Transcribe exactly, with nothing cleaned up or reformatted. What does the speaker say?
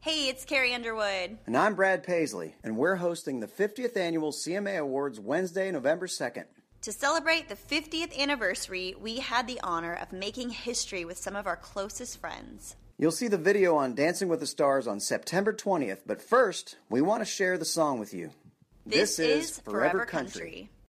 Hey, it's Carrie Underwood. And I'm Brad Paisley, and we're hosting the fiftieth Annual C M A Awards Wednesday, November second. To celebrate the fiftieth anniversary, we had the honor of making history with some of our closest friends. You'll see the video on Dancing with the Stars on September twentieth, but first, we want to share the song with you. This, this is Forever, Forever Country. Country.